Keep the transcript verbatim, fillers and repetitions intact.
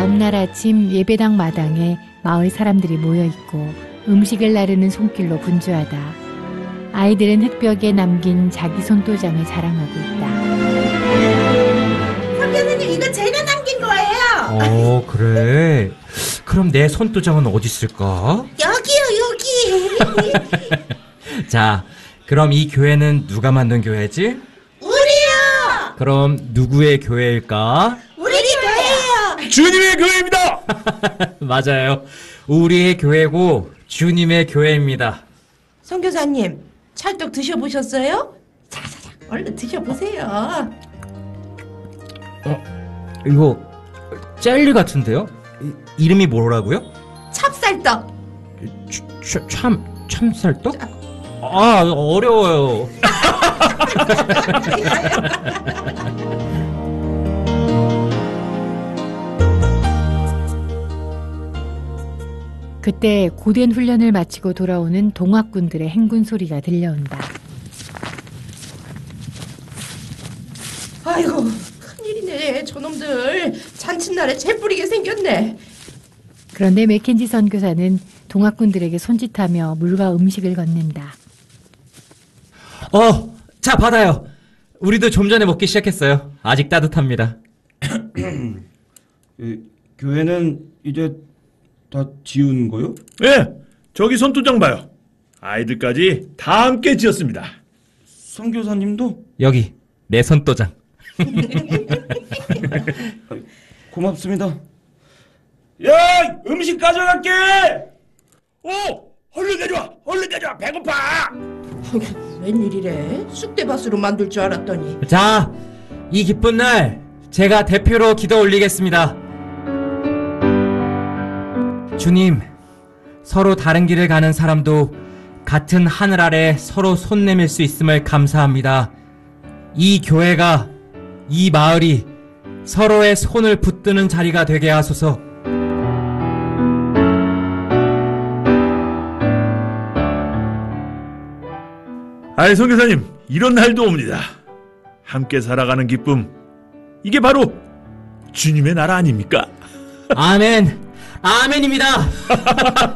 다음날 아침 예배당 마당에 마을 사람들이 모여있고 음식을 나르는 손길로 분주하다. 아이들은 흙벽에 남긴 자기 손도장을 자랑하고 있다. 선교사님, 이거 제가 남긴 거예요. 어, 그래. 그럼 내 손도장은 어디 있을까? 여기요, 여기. 자, 그럼 이 교회는 누가 만든 교회지? 우리요. 그럼 누구의 교회일까? 우리 교회예요. 주님의 교회입니다. 맞아요. 우리의 교회고 주님의 교회입니다. 선교사님, 찰떡 드셔보셨어요? 자자자, 얼른 드셔보세요. 어, 이거 젤리 같은데요? 이, 이름이 뭐라고요? 찹쌀떡. 참, 참, 참쌀떡? 아, 어려워요. 그때 고된 훈련을 마치고 돌아오는 동학군들의 행군 소리가 들려온다. 아이고, 큰일이네. 저놈들 잔칫날에 재뿌리게 생겼네. 그런데 맥켄지 선교사는 동학군들에게 손짓하며 물과 음식을 건넨다. 어, 자, 받아요. 우리도 좀 전에 먹기 시작했어요. 아직 따뜻합니다. 이, 교회는 이제 다 지은 거요? 예, 저기 손도장 봐요. 아이들까지 다 함께 지었습니다. 선교사님도? 여기 내 손도장. 고맙습니다. 야, 음식 가져갈게. 오, 얼른 가져와, 얼른 가져와. 배고파. 웬일이래? 쑥대밭으로 만들 줄 알았더니. 자, 이 기쁜 날 제가 대표로 기도 올리겠습니다. 주님, 서로 다른 길을 가는 사람도 같은 하늘 아래 서로 손 내밀 수 있음을 감사합니다. 이 교회가, 이 마을이 서로의 손을 붙드는 자리가 되게 하소서. 아이, 선교사님, 이런 날도 옵니다. 함께 살아가는 기쁨, 이게 바로 주님의 나라 아닙니까? 아멘, 아멘입니다.